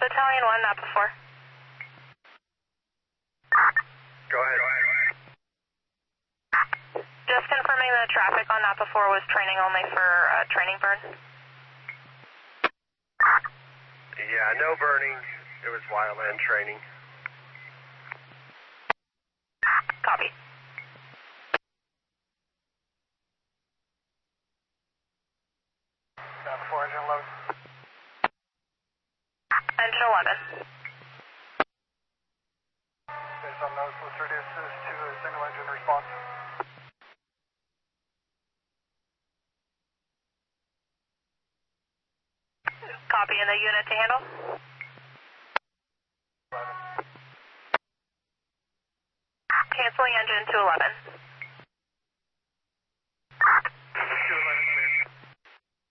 Battalion 1, not before. Go ahead. Just confirming the traffic on not before was training only for training burn. Yeah, no burning. It was wildland training. Copy. Not before engine 11. Engine 11. Based on those, let's reduce this to a single engine response. Copy, and the unit to handle? 11. Canceling engine to 11.